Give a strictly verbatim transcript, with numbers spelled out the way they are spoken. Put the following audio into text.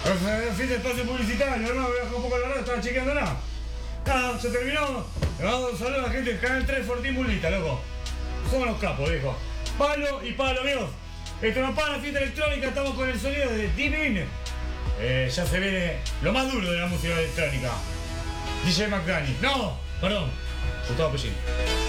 Fin de espacio publicitario, no, voy a bajar un poco la radio, estaba chequeando nada. Nada, se terminó. Le mando un saludo a la gente del Canal tres Fortín Mulita, loco. Somos los capos, viejo. Palo y palo, amigos. Esto no para la fiesta electrónica, estamos con el sonido de Divine. Eh, ya se ve lo más duro de la música electrónica. D J McDaniel. No, perdón. Gustavo Pellín.